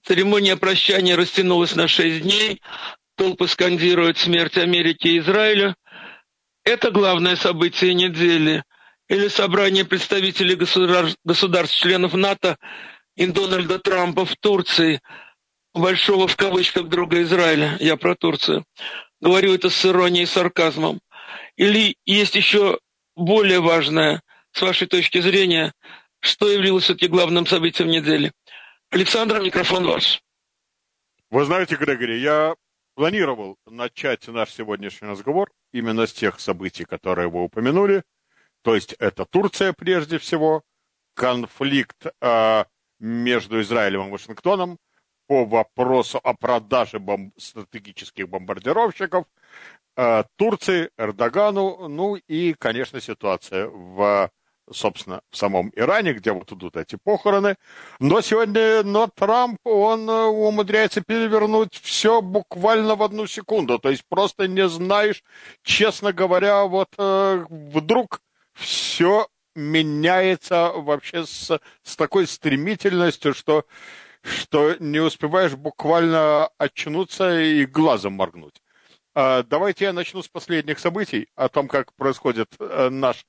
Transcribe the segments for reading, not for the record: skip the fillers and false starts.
Церемония прощания растянулась на 6 дней. Толпы скандируют «Смерть Америки и Израиля». Это главное событие недели. Или собрание представителей государств-членов НАТО и Дональда Трампа в Турции, большого в кавычках друга Израиля, я про Турцию. Говорю это с иронией и сарказмом. Или есть еще более важное, с вашей точки зрения, что явилось все-таки главным событием недели? Александр, микрофон ваш. Вы знаете, Грегори, я планировал начать наш сегодняшний разговор именно с тех событий, которые вы упомянули. То есть это Турция прежде всего, конфликт между Израилем и Вашингтоном по вопросу о продаже стратегических бомбардировщиков, Турции, Эрдогану, ну и, конечно, ситуация собственно, в самом Иране, где вот идут эти похороны. Но сегодня Трамп, он умудряется перевернуть все буквально в одну секунду. То есть просто не знаешь, честно говоря, вот вдруг все меняется вообще с такой стремительностью, что не успеваешь буквально очнуться и глазом моргнуть. Давайте я начну с последних событий, о том, как происходит наш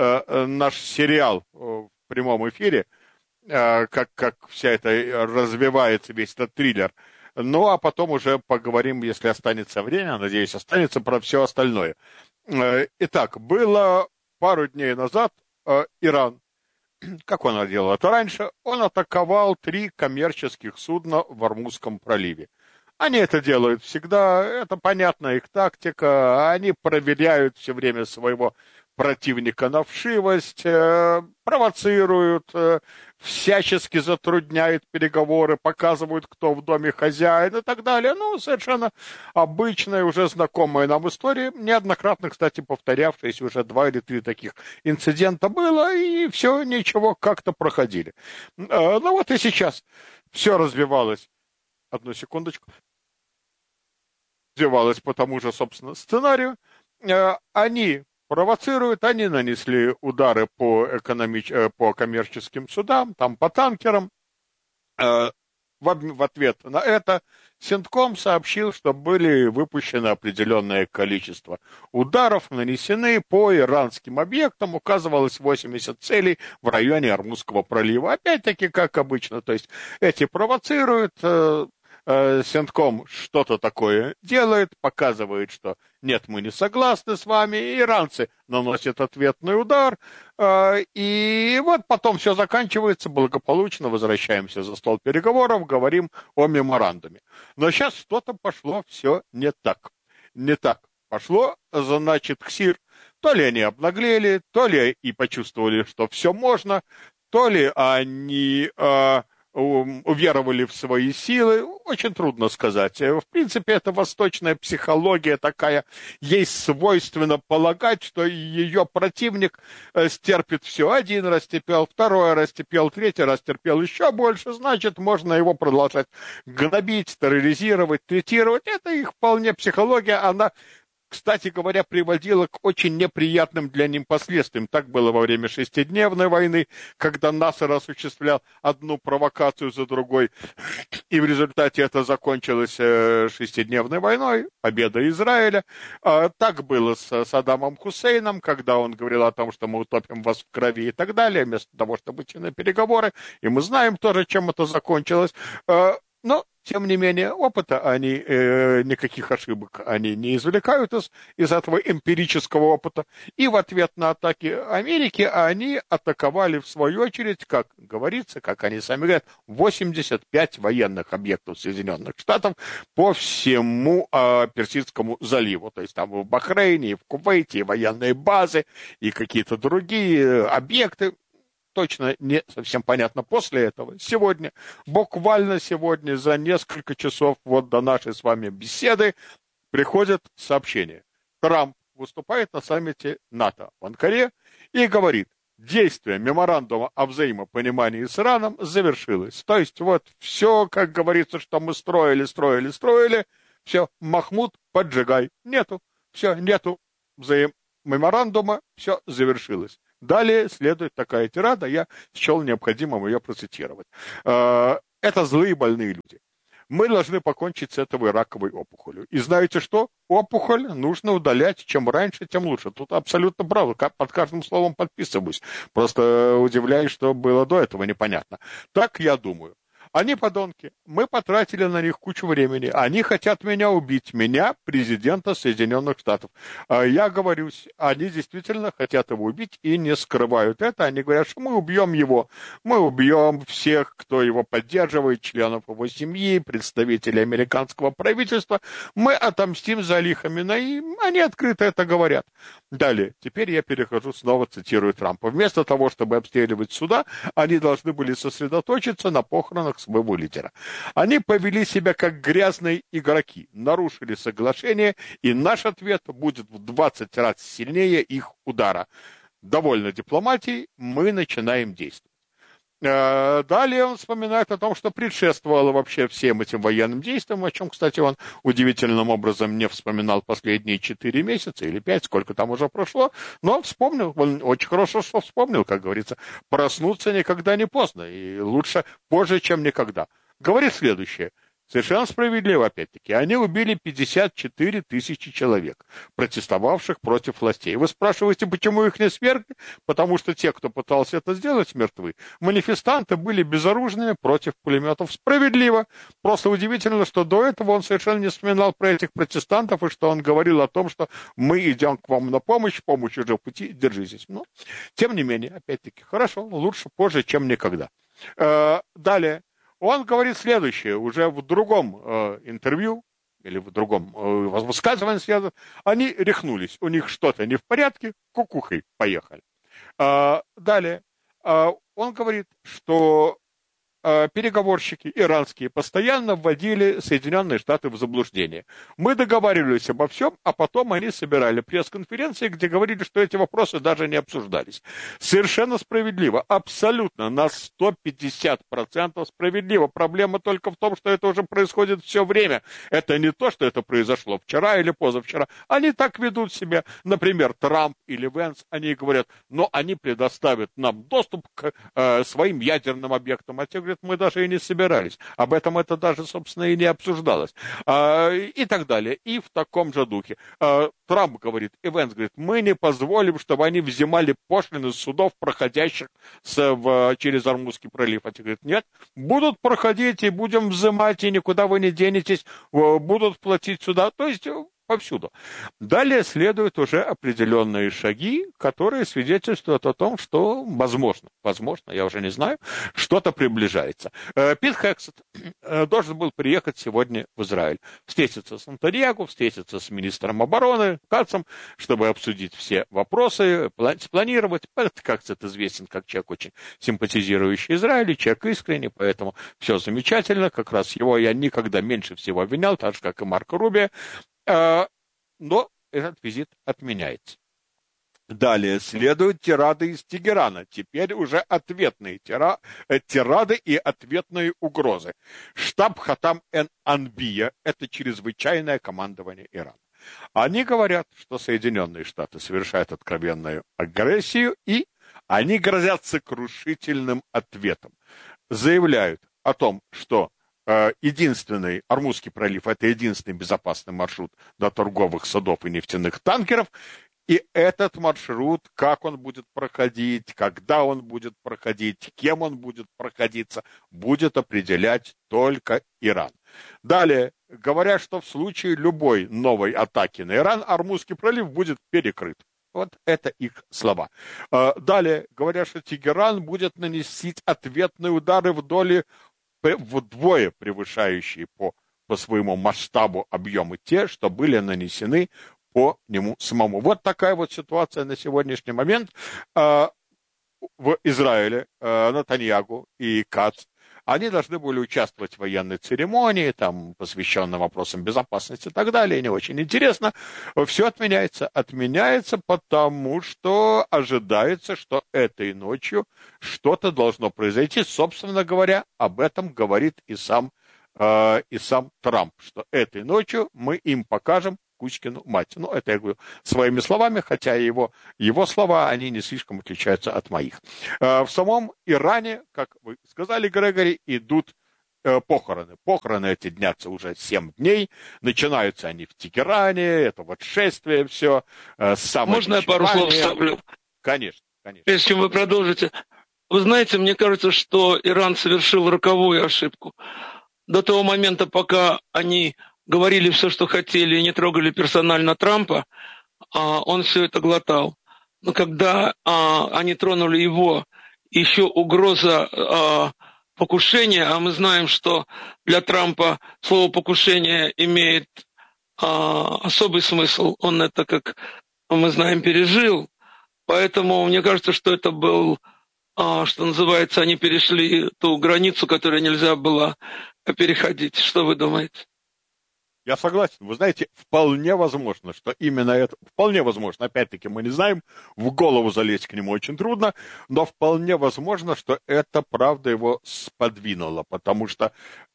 сериал в прямом эфире, как вся это развивается, весь этот триллер. Ну, а потом уже поговорим, если останется время, надеюсь, останется, про все остальное. Итак, было пару дней назад Иран, как он делал это раньше, он атаковал 3 коммерческих судна в Ормузском проливе. Они это делают всегда, это понятная их тактика, они проверяют все время своего противника на вшивость, провоцируют, всячески затрудняют переговоры, показывают, кто в доме хозяин и так далее. Ну, совершенно обычная, уже знакомая нам история, неоднократно, кстати, повторявшаяся, уже 2 или 3 таких инцидента было, и все, ничего, как-то проходили. Ну вот и сейчас все развивалось. Одну секундочку. Развивалось по тому же, собственно, сценарию. Они провоцируют, они нанесли удары по коммерческим судам, там по танкерам. В ответ на это Синтком сообщил, что были выпущены определенное количество ударов, нанесены по иранским объектам, указывалось 80 целей в районе Ормузского пролива. Опять-таки, как обычно, то есть эти провоцируют, Синтком что-то такое делает, показывает, что нет, мы не согласны с вами, и иранцы наносят ответный удар, и вот потом все заканчивается благополучно, возвращаемся за стол переговоров, говорим о меморандуме. Но сейчас что-то пошло все не так. Не так пошло, значит, КСИР, то ли они обнаглели, то ли и почувствовали, что все можно, то ли они уверовали в свои силы, очень трудно сказать. В принципе, это восточная психология такая, ей свойственно полагать, что ее противник стерпит все. 1 раз терпел, 2 раз терпел, 3 раз терпел еще больше, значит, можно его продолжать гнобить, терроризировать, третировать. Это их вполне психология, она, кстати говоря, приводило к очень неприятным для них последствиям. Так было во время 6-дневной войны, когда Насер осуществлял одну провокацию за другой, и в результате это закончилось 6-дневной войной, победой Израиля. Так было с Саддамом Хусейном, когда он говорил о том, что мы утопим вас в крови и так далее, вместо того, чтобы идти на переговоры. И мы знаем тоже, чем это закончилось. Но, тем не менее, опыта они, никаких ошибок они не извлекают из этого эмпирического опыта. И в ответ на атаки Америки они атаковали, в свою очередь, как говорится, как они сами говорят, 85 военных объектов Соединенных Штатов по всему Персидскому заливу. То есть там в Бахрейне, и в Кувейте, и военные базы, и какие-то другие объекты. Точно не совсем понятно после этого. Сегодня, буквально сегодня, за несколько часов вот до нашей с вами беседы, приходит сообщение. Трамп выступает на саммите НАТО в Анкаре и говорит, действие меморандума о взаимопонимании с Ираном завершилось. То есть вот все, как говорится, что мы строили, все, Махмуд, поджигай. Нету, все, нету меморандума, все завершилось. Далее следует такая тирада, я счел необходимым ее процитировать. Это злые больные люди. Мы должны покончить с этой раковой опухолью. И знаете что? Опухоль нужно удалять. Чем раньше, тем лучше. Тут абсолютно правда. Под каждым словом подписываюсь. Просто удивляюсь, что было до этого непонятно. Так я думаю. Они подонки. Мы потратили на них кучу времени. Они хотят меня убить. Меня, президента Соединенных Штатов. Я говорю, они действительно хотят его убить и не скрывают это. Они говорят, что мы убьем его. Мы убьем всех, кто его поддерживает, членов его семьи, представителей американского правительства. Мы отомстим за Али Хаминеи. Они открыто это говорят. Далее. Теперь я перехожу, снова цитирую Трампа. Вместо того, чтобы обстреливать суда, они должны были сосредоточиться на похоронах своего лидера. Они повели себя как грязные игроки, нарушили соглашение, и наш ответ будет в 20 раз сильнее их удара. Довольно дипломатии, мы начинаем действовать. Далее он вспоминает о том, что предшествовало вообще всем этим военным действиям, о чем, кстати, он удивительным образом не вспоминал последние 4 месяца или 5, сколько там уже прошло, но вспомнил, он очень хорошо, что вспомнил, как говорится, проснуться никогда не поздно, и лучше позже, чем никогда. Говорит следующее. Совершенно справедливо, опять-таки. Они убили 54 тысячи человек, протестовавших против властей. Вы спрашиваете, почему их не свергли? Потому что те, кто пытался это сделать, мертвы. Манифестанты были безоружными против пулеметов. Справедливо. Просто удивительно, что до этого он совершенно не вспоминал про этих протестантов, и что он говорил о том, что мы идем к вам на помощь уже в пути, держитесь. Но, тем не менее, опять-таки, хорошо, лучше позже, чем никогда. Далее. Он говорит следующее, уже в другом интервью, или в другом высказывании, они рехнулись, у них что-то не в порядке, кукухой поехали. Далее, он говорит, что переговорщики иранские постоянно вводили Соединенные Штаты в заблуждение. Мы договаривались обо всем, а потом они собирали пресс-конференции, где говорили, что эти вопросы даже не обсуждались. Совершенно справедливо, абсолютно, на 150% справедливо. Проблема только в том, что это уже происходит все время. Это не то, что это произошло вчера или позавчера. Они так ведут себя. Например, Трамп или Венс, они говорят, но они предоставят нам доступ к своим ядерным объектам. А те говорят, мы даже и не собирались. Об этом это даже, собственно, и не обсуждалось. И так далее. И в таком же духе. Трамп говорит, и Венс говорит, мы не позволим, чтобы они взимали пошлины с судов, проходящих через Ормузский пролив. А те говорят, нет, будут проходить и будем взимать, и никуда вы не денетесь, будут платить сюда. То есть повсюду. Далее следуют уже определенные шаги, которые свидетельствуют о том, что возможно, я уже не знаю, что-то приближается. Пит Хексет должен был приехать сегодня в Израиль, встретиться с Нетаньяху, встретиться с министром обороны Кацем, чтобы обсудить все вопросы, спланировать. Хексет известен как человек, очень симпатизирующий Израилю, человек искренний, поэтому все замечательно. Как раз его я никогда меньше всего обвинял, так же, как и Марко Рубио. Но этот визит отменяется. Далее следуют тирады из Тегерана. Теперь уже ответные тирады и ответные угрозы. Штаб Хатам эн-Анбия – это чрезвычайное командование Ирана. Они говорят, что Соединенные Штаты совершают откровенную агрессию, и они грозят сокрушительным ответом. Заявляют о том, что единственный Ормузский пролив – это единственный безопасный маршрут до торговых судов и нефтяных танкеров. И этот маршрут, как он будет проходить, когда он будет проходить, кем он будет проходиться, будет определять только Иран. Далее, говорят, что в случае любой новой атаки на Иран, Ормузский пролив будет перекрыт. Вот это их слова. Далее, говорят, что Тегеран будет наносить ответные удары вдвое превышающие по своему масштабу объемы те, что были нанесены по нему самому. Вот такая вот ситуация на сегодняшний момент в Израиле. Нетаньяху и Кац, они должны были участвовать в военной церемонии, там, посвященной вопросам безопасности и так далее. Не очень интересно. Все отменяется. Отменяется, потому что ожидается, что этой ночью что-то должно произойти. Собственно говоря, об этом говорит и сам Трамп, что этой ночью мы им покажем Кузькину мать. Ну, это я говорю своими словами, хотя его слова, они не слишком отличаются от моих. В самом Иране, как вы сказали, Грегори, идут похороны. Похороны эти длятся уже 7 дней. Начинаются они в Тегеране, это вот шествие все, Можно я пару слов самобичевание. вставлю? Конечно, конечно. Прежде чем вы продолжите. Вы знаете, мне кажется, что Иран совершил роковую ошибку. До того момента, пока они говорили все, что хотели, и не трогали персонально Трампа, он все это глотал. Но когда они тронули его, еще угроза покушения, а мы знаем, что для Трампа слово «покушение» имеет особый смысл. Он это, как мы знаем, пережил. Поэтому мне кажется, что это был, что называется, они перешли ту границу, которую нельзя было переходить. Что вы думаете? Я согласен. Вы знаете, вполне возможно, что именно это... Вполне возможно, опять-таки мы не знаем, в голову залезть к нему очень трудно, но вполне возможно, что это правда его сподвинуло, потому что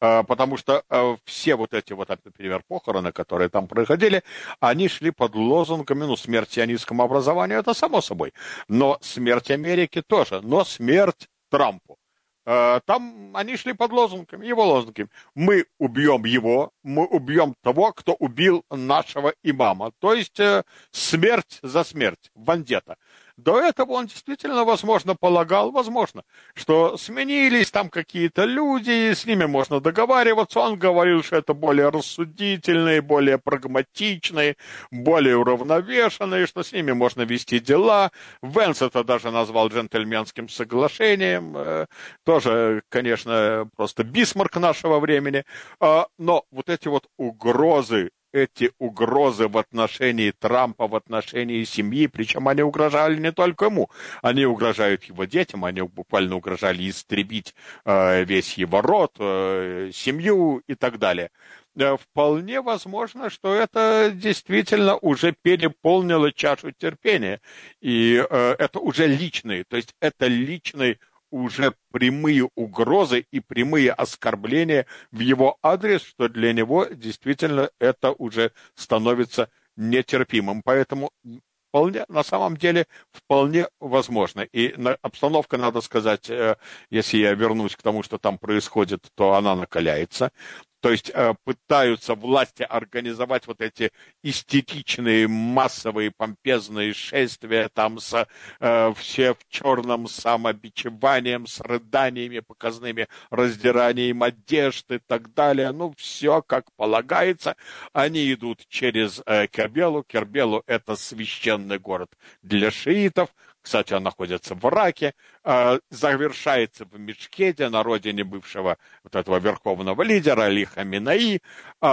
все вот эти вот, например, похороны, которые там происходили, они шли под лозунгами, смерть сионистскому образованию, это само собой, но смерть Америки тоже, но смерть Трампу. Там они шли под лозунгами, его лозунгами. Мы убьем его, мы убьем того, кто убил нашего имама. То есть смерть за смерть, вандета. До этого он действительно, возможно, полагал, что сменились там какие-то люди, с ними можно договариваться. Он говорил, что это более рассудительные, более прагматичные, более уравновешенные, что с ними можно вести дела. Венс это даже назвал джентльменским соглашением. Тоже, конечно, просто Бисмарк нашего времени. Но вот эти вот угрозы в отношении Трампа, в отношении семьи, причем они угрожали не только ему, они угрожают его детям, они буквально угрожали истребить весь его род, семью и так далее. Вполне возможно, что это действительно уже переполнило чашу терпения, и это уже личные, то есть это личные уже прямые угрозы и прямые оскорбления в его адрес, что для него действительно это уже становится нетерпимым. Поэтому вполне, на самом деле, вполне возможно. И обстановка, надо сказать, если я вернусь к тому, что там происходит, то она накаляется. То есть пытаются власти организовать вот эти истеричные, массовые, помпезные шествия, там все в черном самобичеванием, с рыданиями показными, раздиранием одежды и так далее. Все как полагается. Они идут через Кербелу. Кербелу — это священный город для шиитов. Кстати, он находится в Ираке, завершается в Мешкете, на родине бывшего вот этого верховного лидера Али Хаминеи,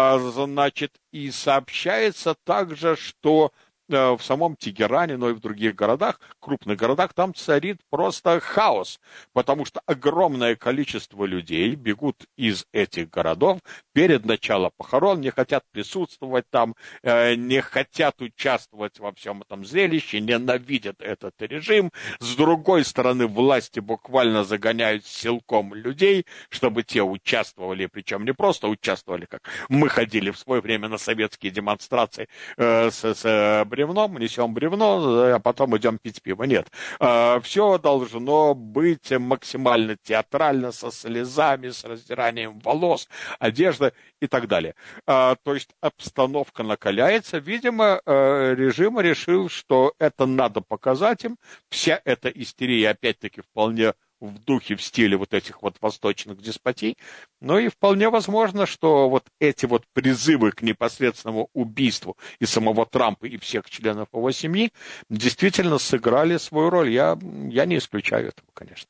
и сообщается также, что в самом Тегеране, но и в других городах, крупных городах, там царит просто хаос, потому что огромное количество людей бегут из этих городов перед началом похорон, не хотят присутствовать там, не хотят участвовать во всем этом зрелище, ненавидят этот режим. С другой стороны, власти буквально загоняют силком людей, чтобы те участвовали, причем не просто участвовали, как мы ходили в свое время на советские демонстрации с бревном, несем бревно, а потом идем пить пиво. Нет. Все должно быть максимально театрально, со слезами, с раздиранием волос, одежды и так далее. То есть обстановка накаляется. Видимо, режим решил, что это надо показать им. Вся эта истерия, опять-таки, вполне в духе, в стиле вот этих вот восточных деспотий. Ну и вполне возможно, что вот эти вот призывы к непосредственному убийству и самого Трампа, и всех членов его семьи действительно сыграли свою роль. Я не исключаю этого, конечно.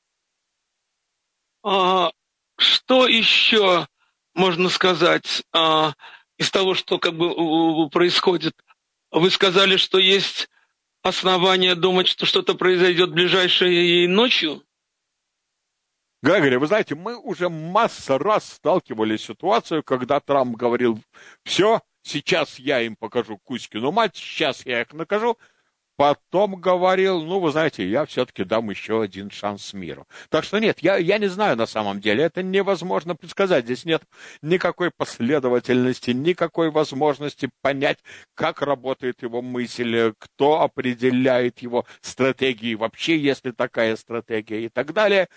Что еще можно сказать из того, что как бы происходит? Вы сказали, что есть основания думать, что что-то произойдет ближайшей ночью? Грегори, вы знаете, мы уже массу раз сталкивались с ситуацией, когда Трамп говорил: все, сейчас я им покажу Кузькину мать, сейчас я их накажу. Потом говорил: вы знаете, я все-таки дам еще один шанс миру. Так что нет, я не знаю на самом деле, это невозможно предсказать. Здесь нет никакой последовательности, никакой возможности понять, как работает его мысль, кто определяет его стратегии, вообще, есть ли такая стратегия и так далее.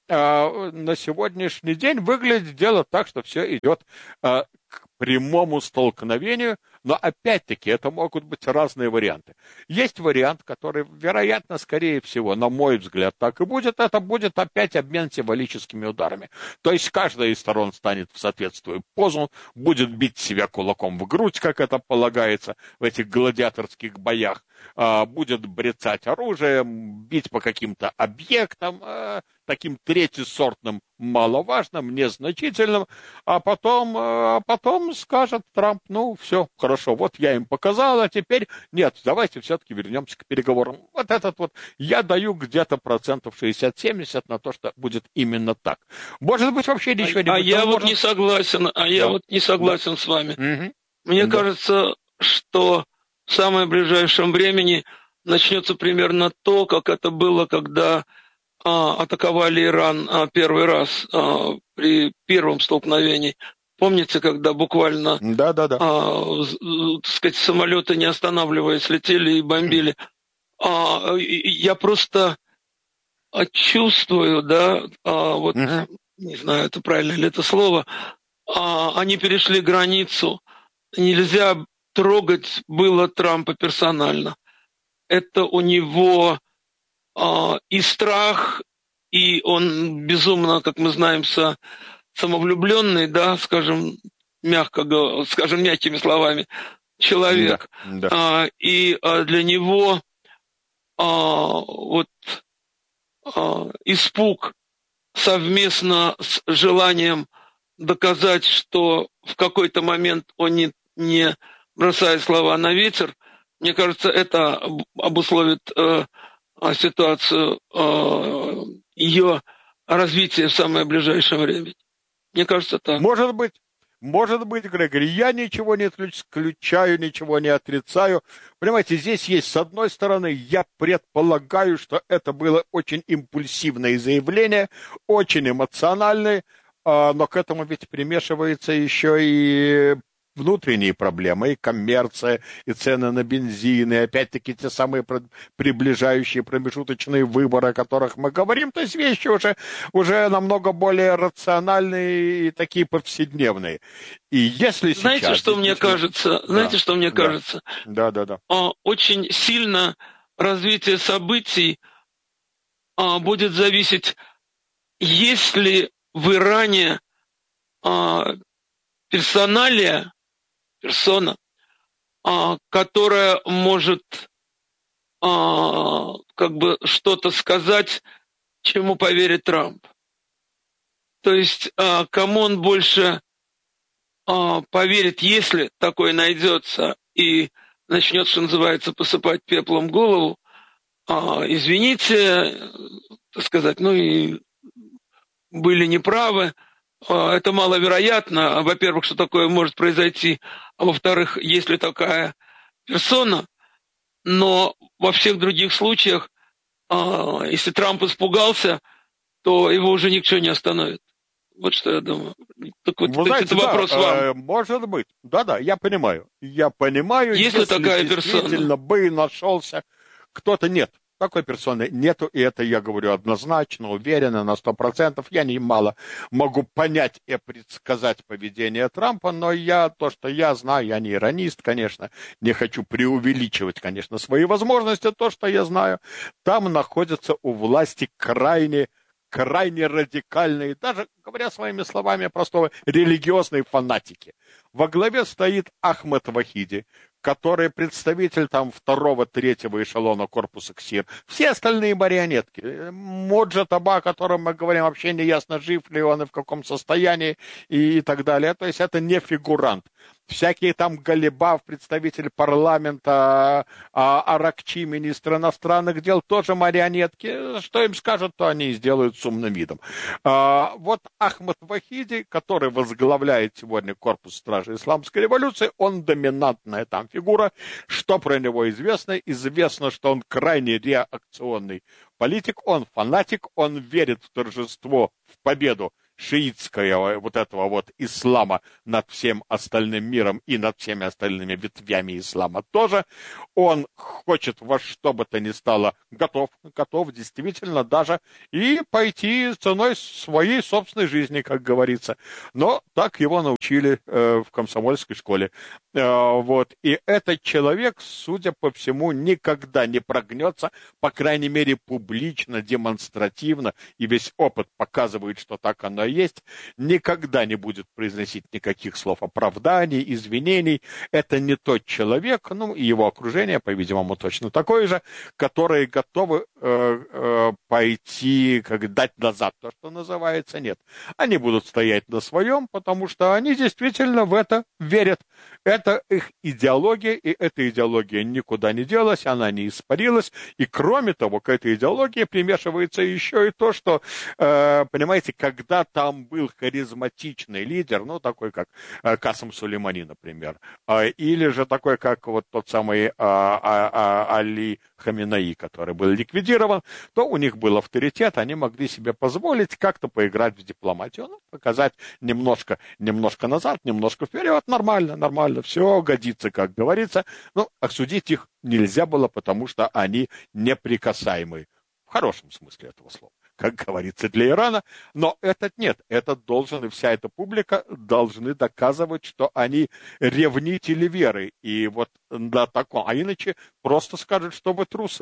на сегодняшний день выглядит дело так, что все идет к прямому столкновению, но опять-таки это могут быть разные варианты. Есть вариант, который, вероятно, скорее всего, на мой взгляд, так и будет, это будет опять обмен символическими ударами. То есть каждая из сторон станет в соответствующую позу, будет бить себя кулаком в грудь, как это полагается в этих гладиаторских боях, будет брецать оружием, бить по каким-то объектам, таким третьесортным, маловажным, незначительным, а потом скажет Трамп, ну, все, хорошо, вот я им показал, а теперь нет, давайте все-таки вернемся к переговорам. Вот этот вот, я даю где-то 60-70% на то, что будет именно так. Может быть, вообще ничего не будет. Я вот не согласен, не согласен с вами. Угу. Мне кажется, что в самом ближайшем времени начнется примерно то, как это было, когда атаковали Иран первый раз при первом столкновении. Помните, когда буквально так сказать, самолеты, не останавливаясь, летели и бомбили? Я просто чувствую, не знаю, это правильно ли это слово, они перешли границу. Нельзя трогать было Трампа персонально. Это у него и страх, и он безумно, как мы знаем, самовлюбленный, да, скажем мягкими словами, человек. И для него испуг совместно с желанием доказать, что в какой-то момент он не бросает слова на ветер, мне кажется, это обусловит ситуацию, ее развития в самое ближайшее время. Мне кажется, так. Может быть, Грегори, я ничего не исключаю, ничего не отрицаю. Понимаете, здесь есть, с одной стороны, я предполагаю, что это было очень импульсивное заявление, очень эмоциональное, но к этому ведь примешивается еще и внутренние проблемы, и коммерция, и цены на бензин, и опять-таки те самые приближающие промежуточные выборы, о которых мы говорим, то есть вещи уже намного более рациональные и такие повседневные. И если сейчас... Знаете, что мне кажется? Да. Очень сильно развитие событий будет зависеть, есть ли в Иране персона, которая может что-то сказать, чему поверит Трамп. То есть кому он больше поверит, если такое найдется и начнет, что называется, посыпать пеплом голову, извините, так сказать, и были неправы. Это маловероятно, во-первых, что такое может произойти, а во-вторых, есть ли такая персона, но во всех других случаях, если Трамп испугался, то его уже ничего не остановит. Вот что я думаю. Так вот, знаете, это вопрос вам. Может быть. Да, я понимаю. Если такая действительно персона бы нашелся кто-то, нет. Такой персоны нету, и это я говорю однозначно, уверенно, на 100%. Я немало могу понять и предсказать поведение Трампа, но то, что я знаю, я не иронист, конечно, не хочу преувеличивать, конечно, свои возможности, то, что я знаю, там находятся у власти крайне радикальные, даже, говоря своими словами простого, религиозные фанатики. Во главе стоит Ахмед Вахиди, который представитель там 2-3 эшелона корпуса КСИР. Все остальные марионетки. Моджтаба, о котором мы говорим, вообще не ясно, жив ли он и в каком состоянии и так далее. То есть это не фигурант. Всякие там Галибаф, представитель парламента, Аракчи, министр иностранных дел, тоже марионетки. Что им скажут, то они и сделают с умным видом. Вот Ахмед Вахиди, который возглавляет сегодня корпус стражи исламской революции, он доминантная там фигура. Что про него известно? Известно, что он крайне реакционный политик, он фанатик, он верит в торжество, в победу шиитского вот этого вот ислама над всем остальным миром и над всеми остальными ветвями ислама тоже. Он хочет во что бы то ни стало, готов действительно даже и пойти ценой своей собственной жизни, как говорится. Но так его научили в комсомольской школе. Вот. И этот человек, судя по всему, никогда не прогнется, по крайней мере, публично, демонстративно, и весь опыт показывает, что так оно и есть, никогда не будет произносить никаких слов оправданий, извинений. Это не тот человек, ну, и его окружение, по-видимому, точно такое же, которые готовы пойти, как дать назад то, что называется, нет. Они будут стоять на своем, потому что они действительно в это верят. Это их идеология, и эта идеология никуда не делась, она не испарилась. И кроме того, к этой идеологии примешивается еще и то, что, понимаете, когда там был харизматичный лидер, ну, такой как Касым Сулеймани, например, или же такой, как вот тот самый Али Хаминаи, который был ликвидирован, то у них был авторитет, они могли себе позволить как-то поиграть в дипломатию, ну, показать немножко назад, немножко вперед, нормально, все годится, как говорится. Но осудить их нельзя было, потому что они неприкасаемы. В хорошем смысле этого слова, как говорится, для Ирана. Но этот нет. Этот должен, и вся эта публика должны доказывать, что они ревнители веры. И вот на таком. А иначе просто скажут, что вы трусы.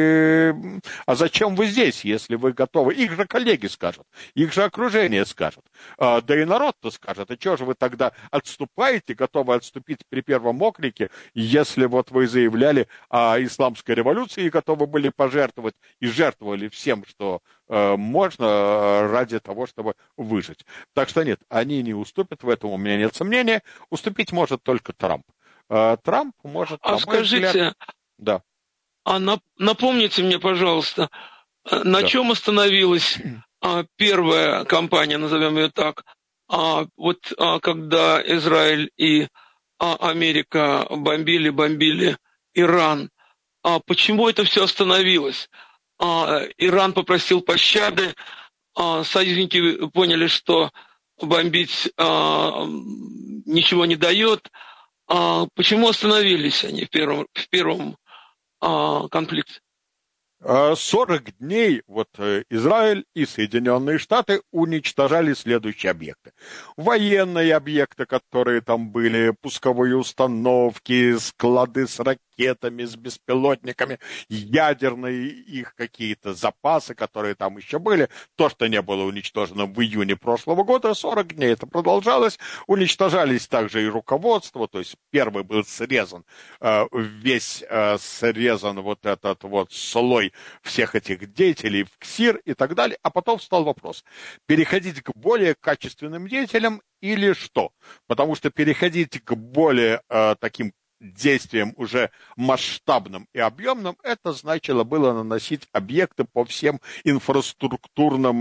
А зачем вы здесь, если вы готовы? Их же коллеги скажут. Их же окружение скажет. Да и народ-то скажет. А что же вы тогда отступаете, готовы отступить при первом окрике, если вот вы заявляли о исламской революции и готовы были пожертвовать и жертвовали всем, что можно ради того, чтобы выжить. Так что нет, они не уступят в этом, у меня нет сомнения. Уступить может только Трамп. Трамп может... А скажите, да. Напомните мне, пожалуйста, на чем остановилась первая кампания, назовем ее так, когда Израиль и Америка бомбили Иран. Почему это все остановилось? Иран попросил пощады, союзники поняли, что бомбить ничего не дает. Почему остановились они в первом конфликте? 40 дней Израиль и Соединенные Штаты уничтожали следующие объекты. Военные объекты, которые там были, пусковые установки, склады с ракетами, с беспилотниками, ядерные их какие-то запасы, которые там еще были. То, что не было уничтожено в июне прошлого года, 40 дней это продолжалось. Уничтожались также и руководство, то есть первый был срезан, весь срезан вот этот вот слой всех этих деятелей в КСИР и так далее, а потом встал вопрос, переходить к более качественным деятелям или что? Потому что переходить к более таким действием уже масштабным и объемным, это значило было наносить объекты по всем инфраструктурным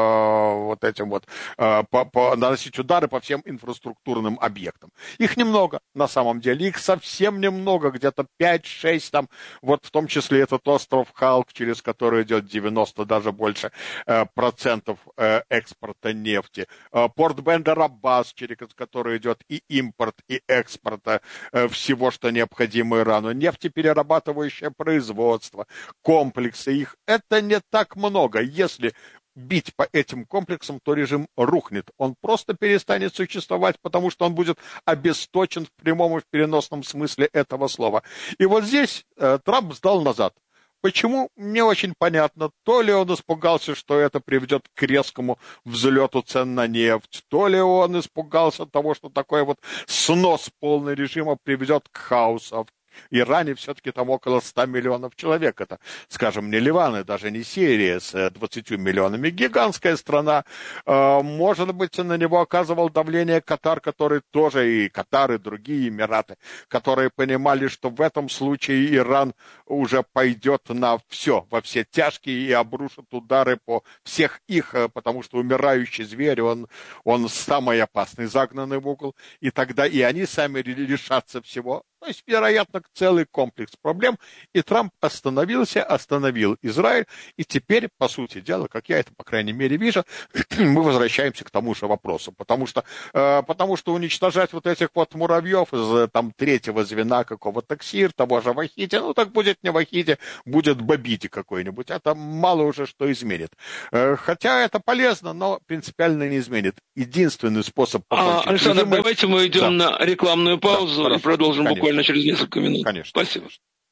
наносить удары по всем инфраструктурным объектам. Их немного на самом деле, их совсем немного, где-то 5-6 там, вот в том числе этот остров Халк, через который идет 90, даже больше процентов экспорта нефти, порт Бендер-Аббас, через который идет и импорт, и экспорт всего, что необходимо Ирану, нефтеперерабатывающее производство, комплексы их, это не так много. Если бить по этим комплексам, то режим рухнет. Он просто перестанет существовать, потому что он будет обесточен в прямом и в переносном смысле этого слова. И вот здесь Трамп сдал назад. Почему? Не очень понятно. То ли он испугался, что это приведет к резкому взлету цен на нефть, то ли он испугался того, что такой вот снос полный режима приведет к хаосу. В Иране все-таки там около 100 миллионов человек. Это, скажем, не Ливан и даже не Сирия с 20 миллионами. Гигантская страна. Может быть, на него оказывал давление Катар, который тоже, и Катар, и другие Эмираты, которые понимали, что в этом случае Иран уже пойдет на все, во все тяжкие и обрушит удары по всех их, потому что умирающий зверь, он самый опасный, загнанный в угол. И тогда и они сами лишатся всего. То есть, вероятно, целый комплекс проблем. И Трамп остановил Израиль. И теперь, по сути дела, как я это, по крайней мере, вижу, мы возвращаемся к тому же вопросу. Потому что уничтожать вот этих вот муравьев из там третьего звена какого-то КСИР, того же Вахити, так будет не Вахити, будет Бабити какой-нибудь. Это мало уже что изменит. Хотя это полезно, но принципиально не изменит. Единственный способ покончить... Александр, давайте мы идем на рекламную паузу и продолжим буквально через несколько минут. Конечно. Спасибо.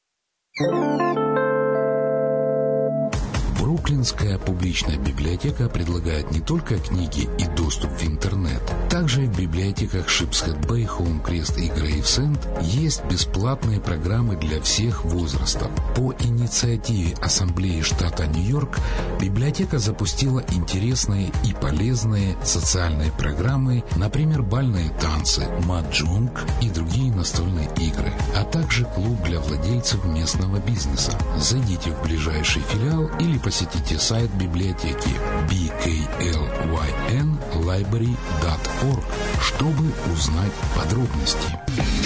Бруклинская публичная библиотека предлагает не только книги и доступ в интернет. Также в библиотеках Шипсхед-Бэй, Хоум-Крест и Грейвсенд есть бесплатные программы для всех возрастов. По инициативе Ассамблеи штата Нью-Йорк библиотека запустила интересные и полезные социальные программы, например, бальные танцы, маджонг и другие настольные игры, а также клуб для владельцев местного бизнеса. Зайдите в ближайший филиал или посетите сайт библиотеки bklynlibrary.org, чтобы узнать подробности.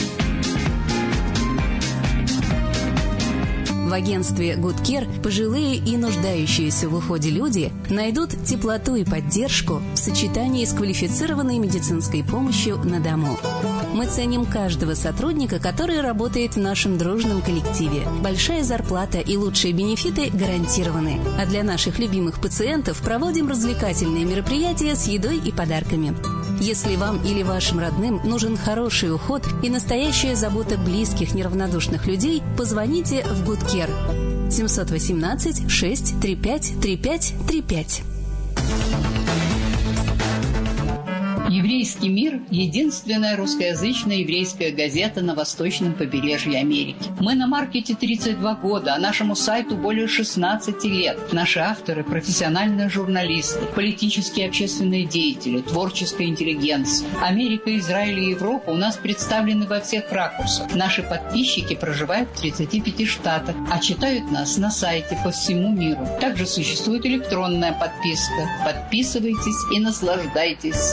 В агентстве Good Care пожилые и нуждающиеся в уходе люди найдут теплоту и поддержку в сочетании с квалифицированной медицинской помощью на дому. Мы ценим каждого сотрудника, который работает в нашем дружном коллективе. Большая зарплата и лучшие бенефиты гарантированы. А для наших любимых пациентов проводим развлекательные мероприятия с едой и подарками. Если вам или вашим родным нужен хороший уход и настоящая забота близких неравнодушных людей, позвоните в Good Care 718 635 3535. «Еврейский мир» – единственная русскоязычная еврейская газета на восточном побережье Америки. Мы на маркете 32 года, а нашему сайту более 16 лет. Наши авторы – профессиональные журналисты, политические и общественные деятели, творческая интеллигенция. Америка, Израиль и Европа у нас представлены во всех ракурсах. Наши подписчики проживают в 35 штатах, а читают нас на сайте по всему миру. Также существует электронная подписка. Подписывайтесь и наслаждайтесь.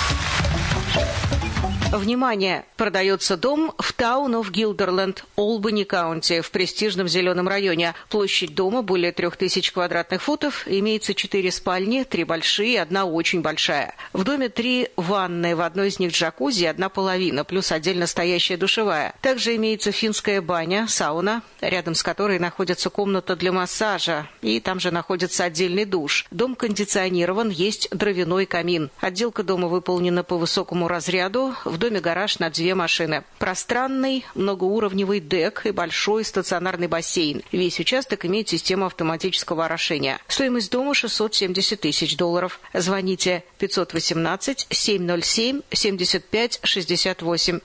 Внимание! Продается дом в Town of Guilderland, Олбани Каунти, в престижном зеленом районе. Площадь дома более 3000 квадратных футов. Имеется 4 спальни, 3 большие и 1 очень большая. В доме 3 ванны, в одной из них джакузи, 1 половина, плюс отдельно стоящая душевая. Также имеется финская баня, сауна, рядом с которой находится комната для массажа. И там же находится отдельный душ. Дом кондиционирован, есть дровяной камин. Отделка дома выполнена по высокому разряду. В доме гараж на 2 машины. Пространный многоуровневый дек и большой стационарный бассейн. Весь участок имеет систему автоматического орошения. Стоимость дома $670 тысяч. Звоните 518-707-7568.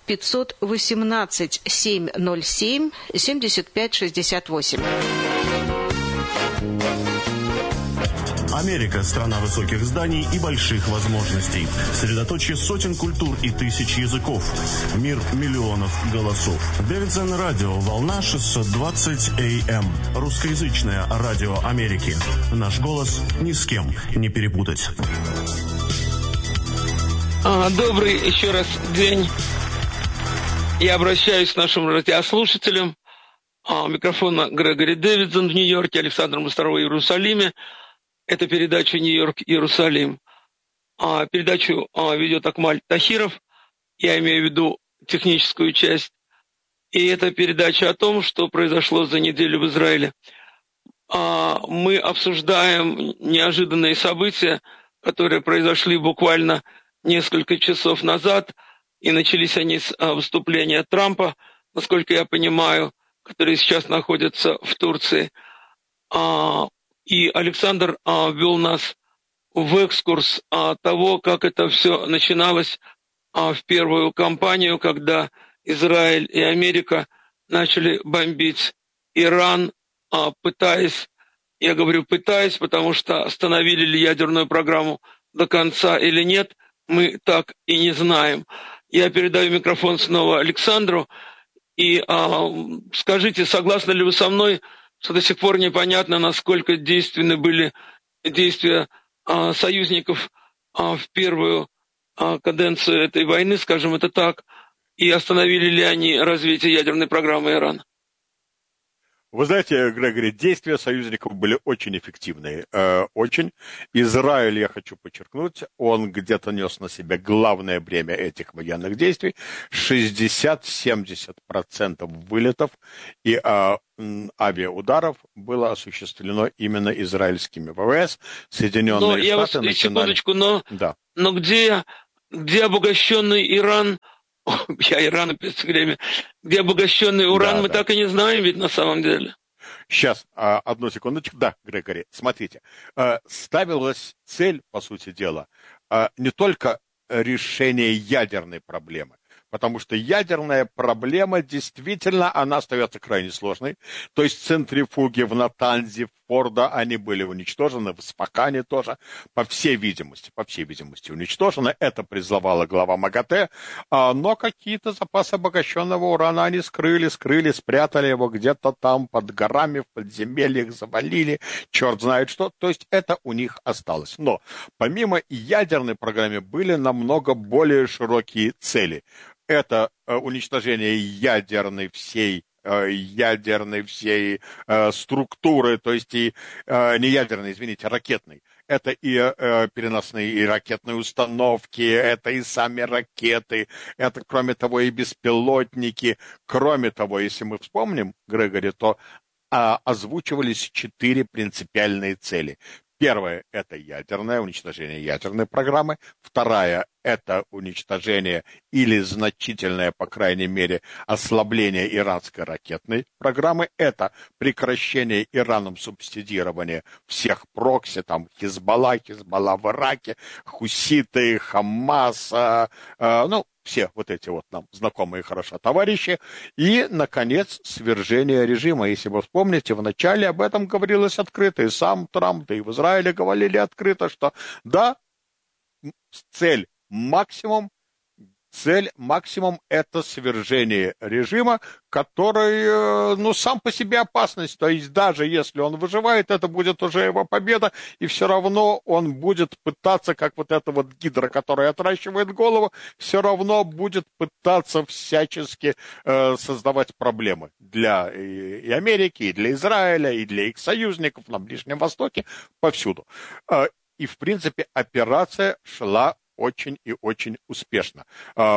518-707-7568. Америка – страна высоких зданий и больших возможностей. Средоточие сотен культур и тысяч языков. Мир миллионов голосов. Дэвидсон радио, волна 620 AM. Русскоязычное радио Америки. Наш голос ни с кем не перепутать. Добрый еще раз день. Я обращаюсь к нашим радиослушателям. У микрофона Грегори Дэвидсон в Нью-Йорке, Александр Мостовой в Иерусалиме. Это передача «Нью-Йорк-Иерусалим». Передачу ведет Акмаль Тахиров. Я имею в виду техническую часть. И это передача о том, что произошло за неделю в Израиле. Мы обсуждаем неожиданные события, которые произошли буквально несколько часов назад. И начались они с выступления Трампа, насколько я понимаю, который сейчас находится в Турции. И Александр ввел нас в экскурс того, как это все начиналось в первую кампанию, когда Израиль и Америка начали бомбить Иран, пытаясь, я говорю пытаясь, потому что остановили ли ядерную программу до конца или нет, мы так и не знаем. Я передаю микрофон снова Александру. И скажите, согласны ли вы со мной, что до сих пор непонятно, насколько действенны были действия союзников в первую каденцию этой войны, скажем это так, и остановили ли они развитие ядерной программы Ирана? Вы знаете, Грегори, действия союзников были очень эффективные. Очень. Израиль, я хочу подчеркнуть, он где-то нес на себя главное бремя этих военных действий. 60-70% вылетов и авиаударов было осуществлено именно израильскими ВВС. Соединенные Штаты начинали... Секундочку, но где обогащенный Иран... Я Иран опять все время. Где обогащенный уран, мы так и не знаем ведь на самом деле. Сейчас, одну секундочку. Да, Грегори, смотрите. Ставилась цель, по сути дела, не только решение ядерной проблемы, потому что ядерная проблема действительно, она остается крайне сложной. То есть центрифуги в Натанзе, в Фордо, они были уничтожены, в Спокане тоже, по всей видимости уничтожены. Это признавала глава МАГАТЭ, но какие-то запасы обогащенного урана они скрыли, спрятали его где-то там под горами, в подземельях, завалили, черт знает что. То есть это у них осталось. Но помимо ядерной программы были намного более широкие цели. Это уничтожение ядерной всей структуры, то есть и не ядерной, извините, ракетной. Это и переносные и ракетные установки, это и сами ракеты, это, кроме того, и беспилотники. Кроме того, если мы вспомним, Грегори, то озвучивались 4 принципиальные цели. Первое – это уничтожение ядерной программы. Вторая – это уничтожение или значительное, по крайней мере, ослабление иранской ракетной программы. Это прекращение Ираном субсидирования всех прокси, там Хизбалла в Ираке, хуситы, Хамас, все вот эти вот нам знакомые хорошо товарищи. И, наконец, свержение режима. Если вы вспомните, вначале об этом говорилось открыто. И сам Трамп, да и в Израиле говорили открыто, что да, цель максимум это свержение режима, который, сам по себе опасность. То есть даже если он выживает, это будет уже его победа, и все равно он будет пытаться, как вот эта вот гидра, которая отращивает голову, все равно будет пытаться всячески создавать проблемы для и Америки, и для Израиля, и для их союзников на Ближнем Востоке, повсюду. И, в принципе, операция шла очень и очень успешно.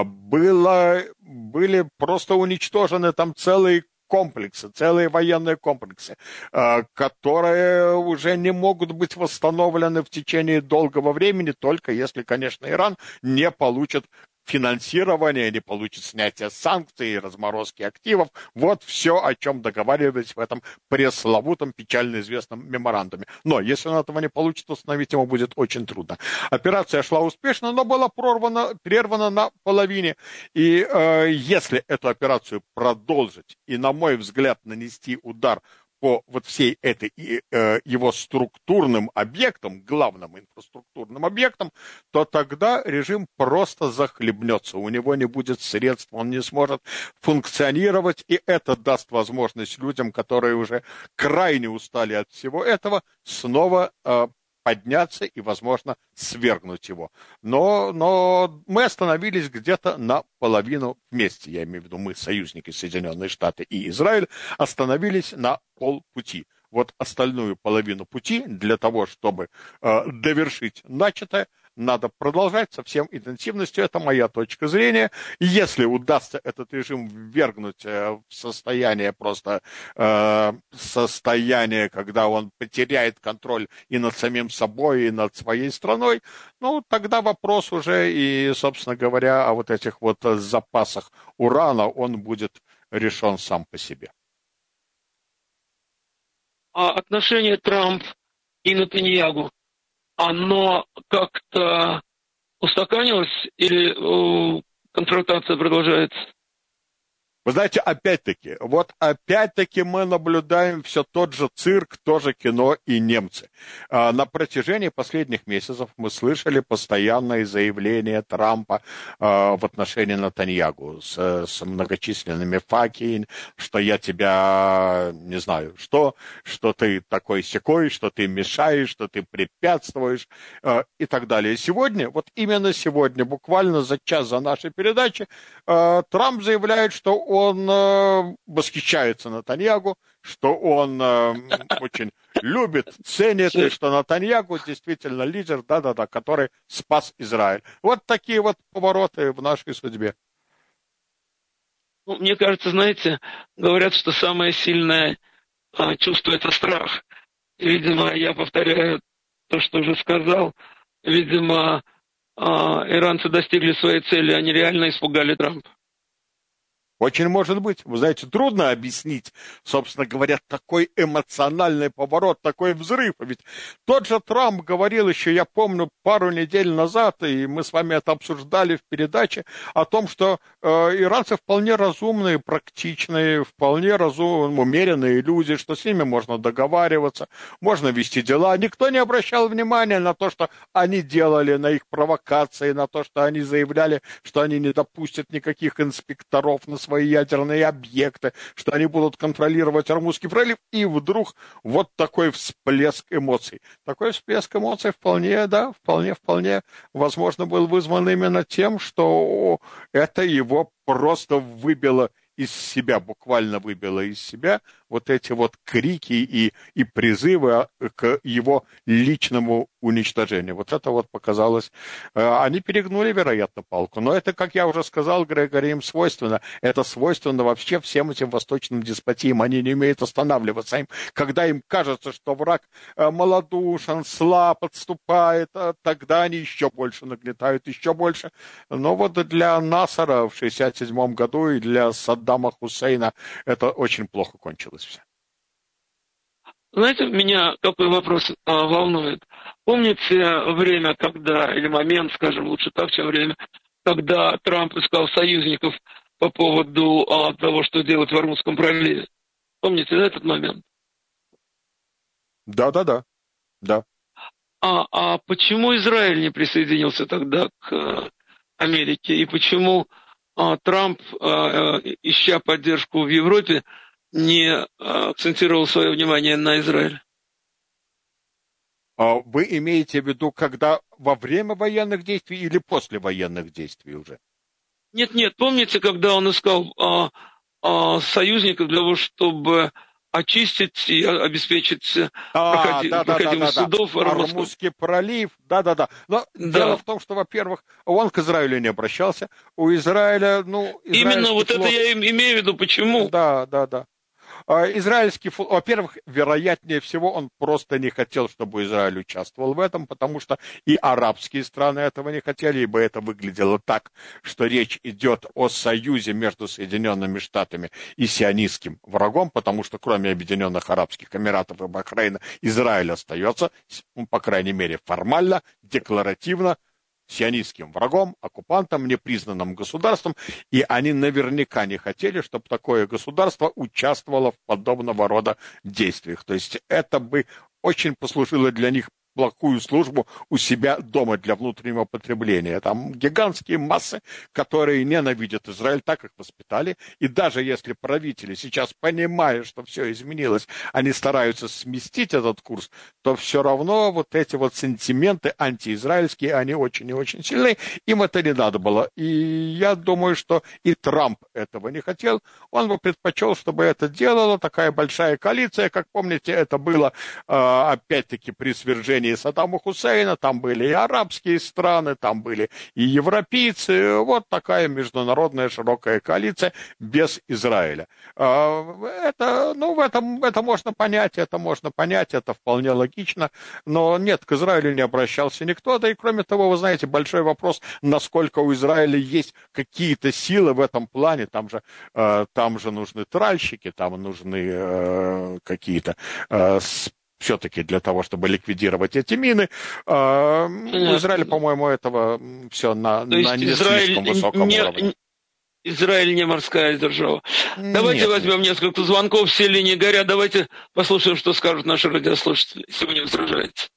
Были просто уничтожены там целые комплексы, целые военные комплексы, которые уже не могут быть восстановлены в течение долгого времени, только если, конечно, Иран не получит финансирование, не получит снятие санкций, разморозки активов. Вот все, о чем договаривались в этом пресловутом, печально известном меморандуме. Но если он этого не получит, установить ему будет очень трудно. Операция шла успешно, но была прервана на половине. И если эту операцию продолжить и, на мой взгляд, нанести удар по вот всей этой его структурным объектам, главным инфраструктурным объектам, то тогда режим просто захлебнется, у него не будет средств, он не сможет функционировать, и это даст возможность людям, которые уже крайне устали от всего этого, снова подняться и, возможно, свергнуть его. Но мы остановились где-то наполовину вместе, я имею в виду мы, союзники Соединенные Штаты и Израиль, остановились на полпути. Вот остальную половину пути для того, чтобы довершить начатое, надо продолжать со всем интенсивностью. Это моя точка зрения. И если удастся этот режим ввергнуть в состояние когда он потеряет контроль и над самим собой, и над своей страной, тогда вопрос уже и, собственно говоря, о вот этих вот запасах урана, он будет решен сам по себе. А отношение Трамп и Нетаньяху, оно как-то устаканилось или конфронтация продолжается? Вы знаете, опять-таки мы наблюдаем все тот же цирк, тоже кино и немцы. На протяжении последних месяцев мы слышали постоянные заявления Трампа в отношении Нетаньяху с многочисленными факи, что я тебя, не знаю, что ты такой-сякой, что ты мешаешь, что ты препятствуешь и так далее. Сегодня, вот именно сегодня, буквально за час до нашей передачи, Трамп заявляет, что он восхищается Нетаньяху, что он очень любит, ценит, и что Нетаньяху действительно лидер, который спас Израиль. Вот такие вот повороты в нашей судьбе. Мне кажется, знаете, говорят, что самое сильное чувство – это страх. Видимо, я повторяю то, что уже сказал. Видимо, иранцы достигли своей цели, они реально испугали Трампа. Очень может быть. Вы знаете, трудно объяснить, собственно говоря, такой эмоциональный поворот, такой взрыв. Ведь тот же Трамп говорил еще, я помню, пару недель назад, и мы с вами это обсуждали в передаче, о том, что иранцы вполне разумные, практичные, вполне умеренные люди, что с ними можно договариваться, можно вести дела. Никто не обращал внимания на то, что они делали, на их провокации, на то, что они заявляли, что они не допустят никаких инспекторов на свои ядерные объекты, что они будут контролировать Ормузский пролив, и вдруг вот такой всплеск эмоций. Такой всплеск эмоций вполне возможно, был вызван именно тем, что это его просто выбило из себя, буквально выбило из себя вот эти вот крики и призывы к его личному уничтожению. Вот это вот показалось. Они перегнули, вероятно, палку. Но это, как я уже сказал, Грегори, им свойственно. Это свойственно вообще всем этим восточным деспотиям. Они не умеют останавливаться. Когда им кажется, что враг малодушен, слаб, отступает, тогда они еще больше нагнетают, еще больше. Но вот для Насара в 1967 году и для Саддама Хусейна это очень плохо кончилось все. Знаете, меня какой вопрос волнует? Помните время, когда, или момент, скажем, лучше так, чем время, когда Трамп искал союзников по поводу того, что делать в Ормузском проливе? Помните, да, этот момент? Да. А почему Израиль не присоединился тогда к Америке? И почему Трамп, ища поддержку в Европе, не акцентировал свое внимание на Израиль? Вы имеете в виду, когда во время военных действий или после военных действий уже? Нет, помните, когда он искал союзников для того, чтобы очистить и обеспечить проходимость судов в Ормузский пролив, да. Но дело в том, что, во-первых, он к Израилю не обращался. У Израиля, именно вот флот... это я имею в виду, почему? Да. Израильский флот, во-первых, вероятнее всего, он просто не хотел, чтобы Израиль участвовал в этом, потому что и арабские страны этого не хотели, ибо это выглядело так, что речь идет о союзе между Соединенными Штатами и сионистским врагом, потому что кроме Объединенных Арабских Эмиратов и Бахрейна, Израиль остается, по крайней мере, формально, декларативно, сионистским врагом, оккупантом, непризнанным государством, и они наверняка не хотели, чтобы такое государство участвовало в подобного рода действиях. То есть это бы очень послужило для них плохую службу у себя дома для внутреннего потребления. Там гигантские массы, которые ненавидят Израиль, так их воспитали. И даже если правители сейчас, понимая, что все изменилось, они стараются сместить этот курс, то все равно вот эти вот сентименты антиизраильские, они очень и очень сильны. Им это не надо было. И я думаю, что и Трамп этого не хотел. Он бы предпочел, чтобы это делала такая большая коалиция. Как помните, это было опять-таки при свержении Саддама Хусейна, там были и арабские страны, там были и европейцы, вот такая международная широкая коалиция без Израиля. Это можно понять, это вполне логично, но нет, к Израилю не обращался никто, да и кроме того, вы знаете, большой вопрос, насколько у Израиля есть какие-то силы в этом плане, там же нужны тральщики, там нужны какие-то все-таки для того, чтобы ликвидировать эти мины. У Израиля, по-моему, этого все на не слишком высоком уровне. Израиль не морская держава. Давайте возьмем несколько звонков, все линии горят. Давайте послушаем, что скажут наши радиослушатели. Сегодня вы сражаетесь.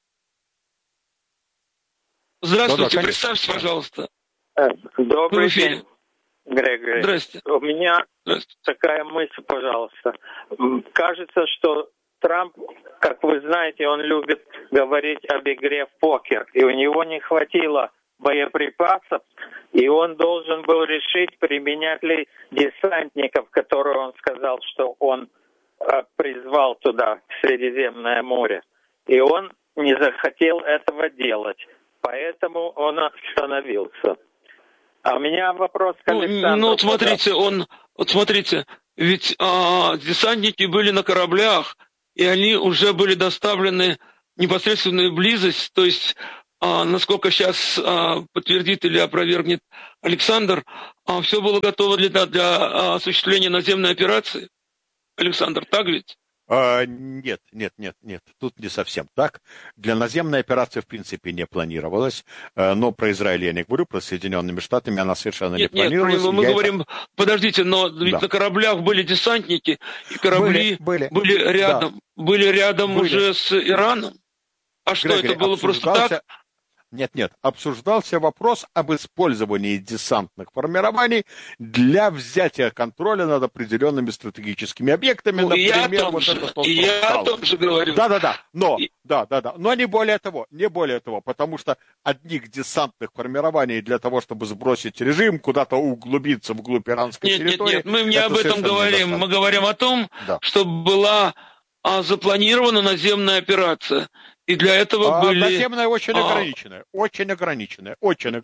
Здравствуйте, да, представьтесь, пожалуйста. Добрый день, Грегори. Здрасте. У меня такая мысль, пожалуйста. Кажется, что Трамп, как вы знаете, он любит говорить об игре в покер, и у него не хватило боеприпасов, и он должен был решить, применять ли десантников, которые он сказал, что он призвал туда, в Средиземное море. И он не захотел этого делать, поэтому он остановился. А у меня вопрос к Александру. Смотрите, ведь десантники были на кораблях, и они уже были доставлены в непосредственную близость, то есть, насколько сейчас подтвердит или опровергнет Александр, все было готово для осуществления наземной операции. Александр, так ведь? Нет. Тут не совсем так. Для наземной операции, в принципе, не планировалось. Но про Израиль я не говорю, про Соединенными Штатами она совершенно не планировалась. Мы говорим, подождите, но ведь на кораблях были десантники, и корабли были рядом уже с Ираном. А что, Грегори, это было просто так? Нет. Обсуждался вопрос об использовании десантных формирований для взятия контроля над определенными стратегическими объектами. Например, я о том же говорю. Да. Но не более того, потому что одних десантных формирований для того, чтобы сбросить режим, куда-то углубиться вглубь иранской территории. Нет, мы не об этом говорим. Мы говорим о том, чтобы была запланирована наземная операция. И для этого были... Наземная очень ограниченная.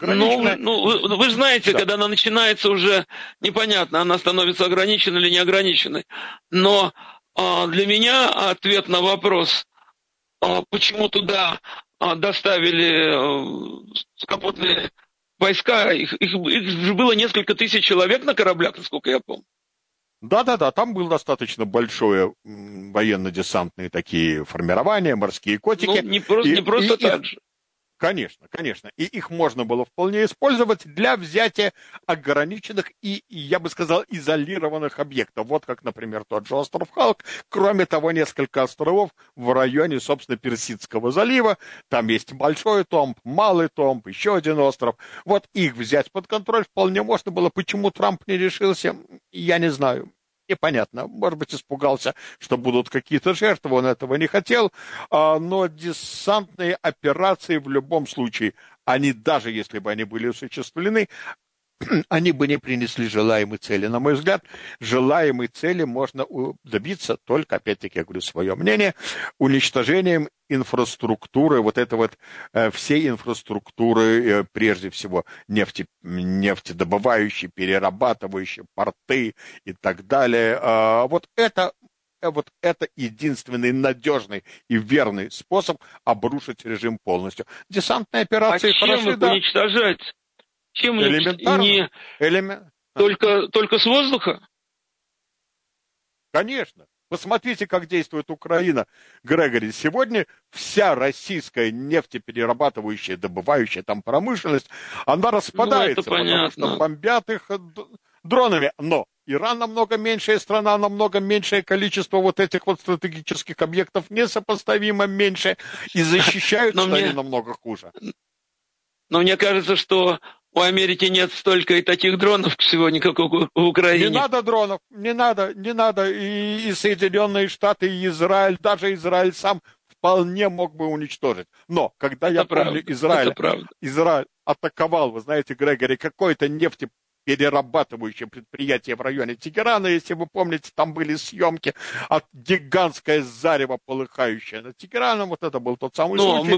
Вы же знаете, когда она начинается, уже непонятно, она становится ограниченной или не ограниченной. Но для меня ответ на вопрос, почему туда доставили сухопутные войска, их же было несколько тысяч человек на кораблях, насколько я помню. Да, там было достаточно большое военно-десантные такие формирования, морские котики. Не просто так же. Конечно. И их можно было вполне использовать для взятия ограниченных и, я бы сказал, изолированных объектов. Вот как, например, тот же остров Халк. Кроме того, несколько островов в районе, собственно, Персидского залива. Там есть Большой Томб, Малый Томб, еще один остров. Вот их взять под контроль вполне можно было. Почему Трамп не решился, я не знаю. Непонятно. Может быть, испугался, что будут какие-то жертвы, он этого не хотел. Но десантные операции в любом случае, они, даже если бы они были осуществлены, они бы не принесли желаемой цели. На мой взгляд, желаемой цели можно добиться только, опять-таки, я говорю свое мнение, уничтожением инфраструктуры, всей инфраструктуры, прежде всего, нефтедобывающей, перерабатывающей, порты и так далее. Это единственный надежный и верный способ обрушить режим полностью. Десантные операции хороши, да. Уничтожать? Чем элементарно? Только с воздуха? Конечно. Посмотрите, как действует Украина, Грегори. Сегодня вся российская нефтеперерабатывающая, добывающая там промышленность, она распадается, потому что бомбят их дронами. Но Иран намного меньшая страна, намного меньшее количество вот этих вот стратегических объектов, несопоставимо меньше, и защищаются они намного хуже. Но мне кажется, что у Америки нет столько и таких дронов сегодня, как у Украины. Не надо дронов, не надо. И Соединенные Штаты, и Израиль, даже Израиль сам вполне мог бы уничтожить. Но когда я помню, Израиль атаковал, вы знаете, Грегори, какое-то нефтеперерабатывающее предприятие в районе Тегерана, если вы помните, там были съемки от гигантское зарево, полыхающее над Тегераном. Вот это был тот самый случай.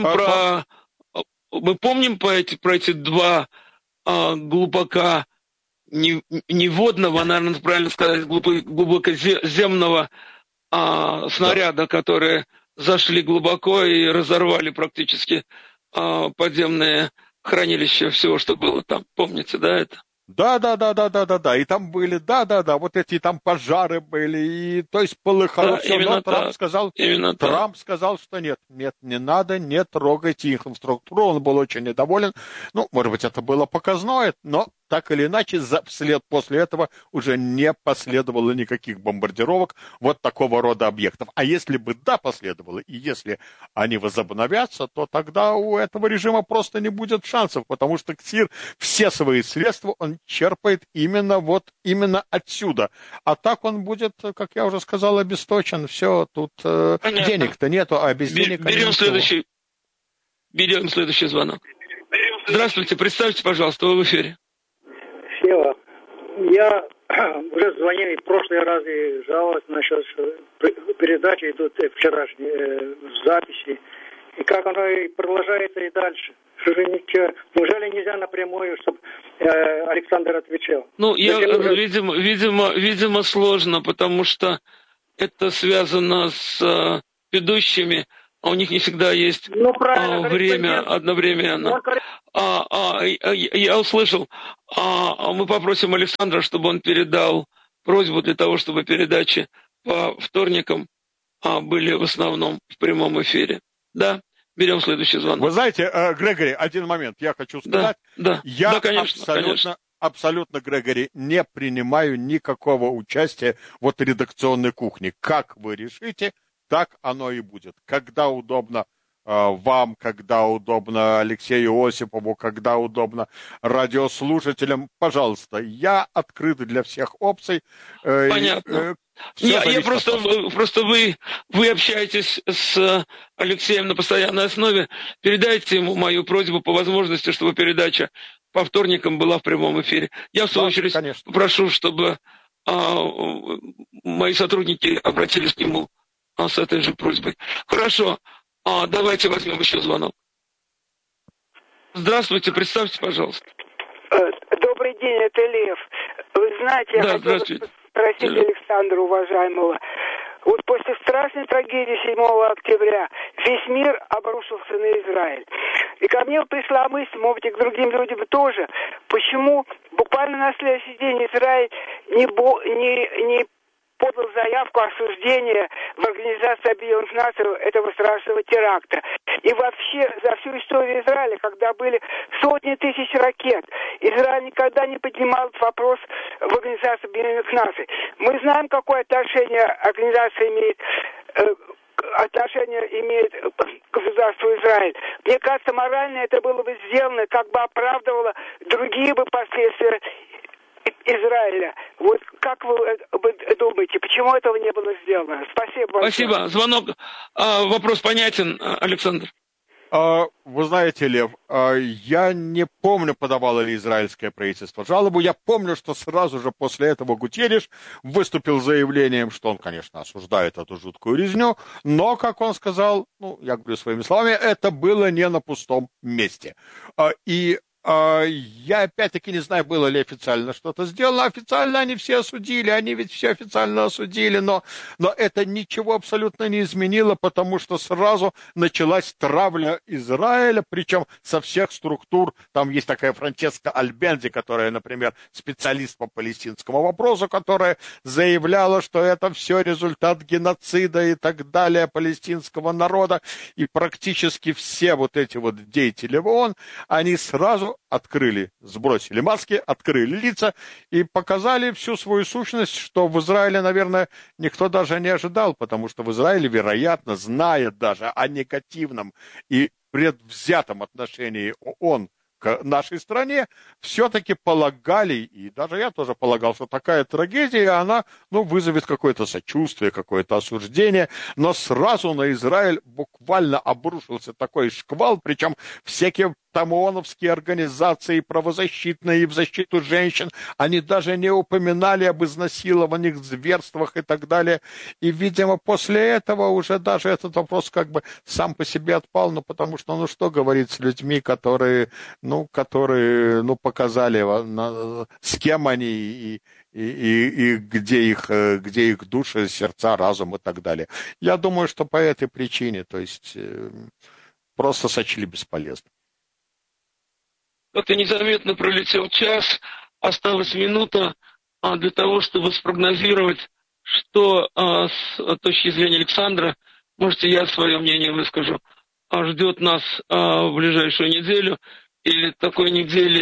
Мы помним про эти два глубоко неводного, наверное, правильно сказать, глубокоземного снаряда, которые зашли глубоко и разорвали практически подземные хранилища всего, что было там. Помните, да, это? Да. И там были, вот эти там пожары были, и то есть полыхало все. Но Трамп сказал, что нет, не надо, не трогайте их инфраструктуру. Он был очень недоволен. Может быть, это было показное, но так или иначе, вслед после этого уже не последовало никаких бомбардировок вот такого рода объектов. А если бы да, последовало, и если они возобновятся, то тогда у этого режима просто не будет шансов, потому что КСИР все свои средства он черпает именно отсюда. А так он будет, как я уже сказал, обесточен. Все, тут денег-то нету, а без денег... Берем следующий звонок. Здравствуйте, представьте, пожалуйста, вы в эфире. Сева, я уже звонил в прошлый раз и жаловался насчет, что передачи идут вчерашние в записи. И как оно и продолжается и дальше. Неужели нельзя напрямую, чтобы Александр отвечал? Ну, видимо, сложно, потому что это связано с ведущими, а у них не всегда есть время одновременно. Я услышал. Мы попросим Александра, чтобы он передал просьбу для того, чтобы передачи по вторникам были в основном в прямом эфире. Да, берем следующий звонок. Вы знаете, Грегори, один момент я хочу сказать. Я конечно. Абсолютно, Грегори, не принимаю никакого участия в редакционной кухне. Как вы решите, так оно и будет. Когда удобно вам, когда удобно Алексею Осипову, когда удобно радиослушателям, пожалуйста, я открыт для всех опций. Понятно. Просто вы общаетесь с Алексеем на постоянной основе. Передайте ему мою просьбу по возможности, чтобы передача по вторникам была в прямом эфире. Я, в свою очередь, попрошу, чтобы мои сотрудники обратились к нему с этой же просьбой. Хорошо. Давайте возьмем еще звонок. Здравствуйте, представьте, пожалуйста. Добрый день, это Лев. Вы знаете, я хотела спросить Александра, уважаемого. Вот после страшной трагедии 7 октября весь мир обрушился на Израиль. И ко мне пришла мысль, может быть, и к другим людям тоже, почему буквально на следующий день Израиль не подал заявку осуждения в Организацию Объединенных Наций этого страшного теракта. И вообще за всю историю Израиля, когда были сотни тысяч ракет, Израиль никогда не поднимал этот вопрос в Организацию Объединенных Наций. Мы знаем, какое отношение организация имеет к государству Израиль. Мне кажется, морально это было бы сделано, как бы оправдывало другие бы последствия Израиля. Вот как вы думаете, почему этого не было сделано? Спасибо большое. Спасибо. Звонок. Вопрос понятен, Александр. Вы знаете, Лев, я не помню, подавало ли израильское правительство жалобу. Я помню, что сразу же после этого Гутерриш выступил с заявлением, что он, конечно, осуждает эту жуткую резню, но, как он сказал, я говорю своими словами, это было не на пустом месте. И я опять-таки не знаю, было ли официально что-то сделано. Официально они все осудили, они ведь все официально осудили, но это ничего абсолютно не изменило, потому что сразу началась травля Израиля, причем со всех структур. Там есть такая Франческа Альбензи, которая, например, специалист по палестинскому вопросу, которая заявляла, что это все результат геноцида и так далее палестинского народа. И практически все вот эти деятели в ООН, они сразу сбросили маски, открыли лица и показали всю свою сущность, что в Израиле, наверное, никто даже не ожидал, потому что в Израиле, вероятно, зная даже о негативном и предвзятом отношении ООН к нашей стране, все-таки полагали, и даже я тоже полагал, что такая трагедия, она, вызовет какое-то сочувствие, какое-то осуждение, но сразу на Израиль буквально обрушился такой шквал, причем всякие там ООНовские организации правозащитные и в защиту женщин, они даже не упоминали об изнасилованиях, зверствах и так далее. И, видимо, после этого уже даже этот вопрос как бы сам по себе отпал, потому что, что говорить с людьми, которые показали, с кем они и где их души, сердца, разум и так далее. Я думаю, что по этой причине, то есть просто сочли бесполезным. Как-то незаметно пролетел час, осталась минута для того, чтобы спрогнозировать, что с точки зрения Александра, можете я свое мнение выскажу, ждет нас в ближайшую неделю, или такой недели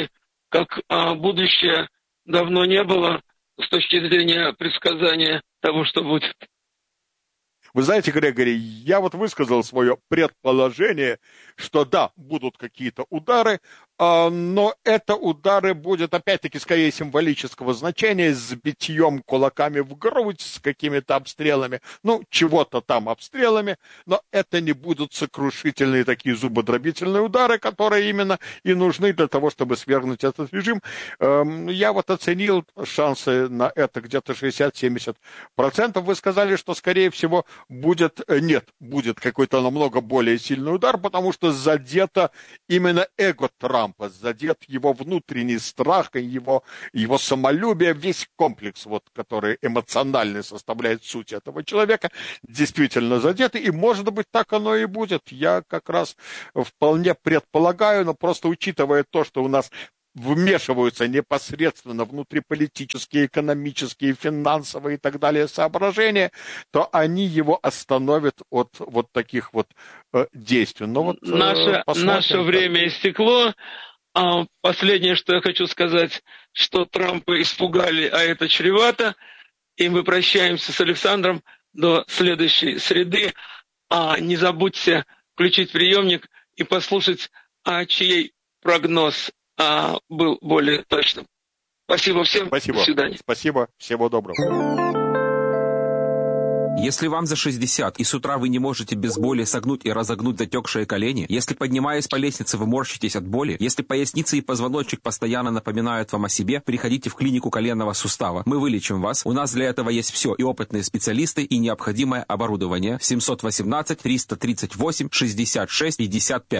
как будущее давно не было с точки зрения предсказания того, что будет. Вы знаете, Грегори, я вот высказал свое предположение, что да, будут какие-то удары, но это удары будут, опять-таки, скорее символического значения, с битьем кулаками в грудь, с какими-то обстрелами, ну, чего-то там обстрелами, но это не будут сокрушительные такие зубодробительные удары, которые именно и нужны для того, чтобы свергнуть этот режим. Я вот оценил шансы на это где-то 60-70%. Вы сказали, что, скорее всего, будет какой-то намного более сильный удар, потому что задето именно эго Трампа, задет его внутренний страх, его самолюбие, весь комплекс, вот, который эмоциональный составляет суть этого человека, действительно задет, и, может быть, так оно и будет. Я как раз вполне предполагаю, но просто учитывая то, что у нас вмешиваются непосредственно внутриполитические, экономические, финансовые и так далее соображения, то они его остановят от вот таких вот действий. Но вот, наше время истекло. Последнее, что я хочу сказать, что Трампа испугали, а это чревато. И мы прощаемся с Александром до следующей среды. Не забудьте включить приемник и послушать, чей прогноз был более точным. Спасибо всем. Спасибо. До свидания. Спасибо. Всего доброго. Если вам за 60 и с утра вы не можете без боли согнуть и разогнуть затекшие колени, если, поднимаясь по лестнице, вы морщитесь от боли, если поясница и позвоночник постоянно напоминают вам о себе, приходите в клинику коленного сустава. Мы вылечим вас. У нас для этого есть все, и опытные специалисты, и необходимое оборудование. 718-338-66-55.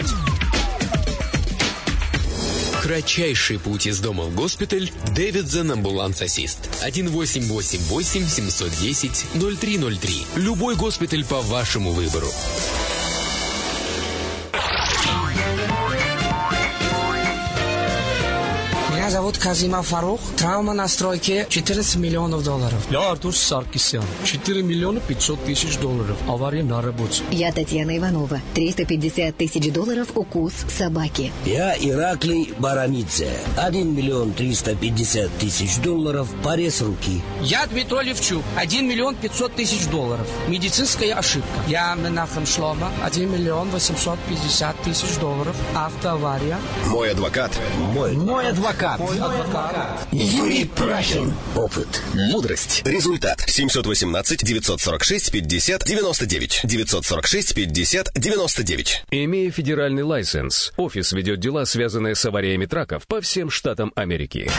Кратчайший путь из дома в госпиталь Davidson Ambulance Assist. 1-888-710-0303. Любой госпиталь по вашему выбору. Меня зовут Казима Фарух. Травма на стройке $14 миллионов. Я Артур Саркисян. $4 миллиона 500 тысяч. Авария на работе. Я Татьяна Иванова. $350 тысяч укус собаки. Я Ираклий Барамидзе. $1 миллион 350 тысяч. Порез руки. Я Дмитрий Левчук. $1 миллион 500 тысяч. Медицинская ошибка. Я Менахем Шлома. $1 миллион 850 тысяч. Автоавария. Мой адвокат. Мой адвокат. Юрий Прахин. Опыт. Мудрость. Результат. 718-946-50-99. 946-50-99. Имея федеральный лайсенс, офис ведет дела, связанные с авариями траков по всем штатам Америки.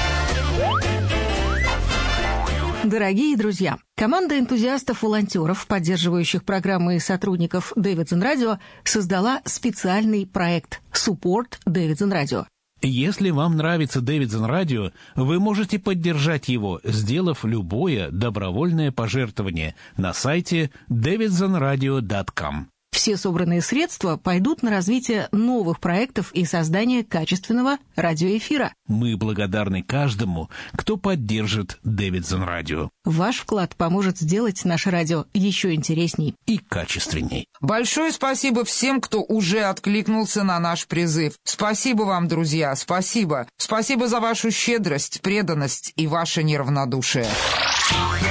Дорогие друзья, команда энтузиастов-волонтеров, поддерживающих программы и сотрудников Davidson Radio, создала специальный проект «Support Davidson Radio». Если вам нравится Davidson Radio, вы можете поддержать его, сделав любое добровольное пожертвование на сайте davidsonradio.com. Все собранные средства пойдут на развитие новых проектов и создание качественного радиоэфира. Мы благодарны каждому, кто поддержит Davidson Radio. Ваш вклад поможет сделать наше радио еще интересней и качественней. Большое спасибо всем, кто уже откликнулся на наш призыв. Спасибо вам, друзья, спасибо. Спасибо за вашу щедрость, преданность и ваше неравнодушие.